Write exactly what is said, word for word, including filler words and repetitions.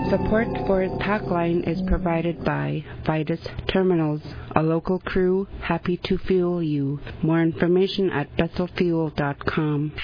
Support for Tagline is provided by Vitus Terminals, a local crew happy to fuel you. More information at bethel fuel dot com.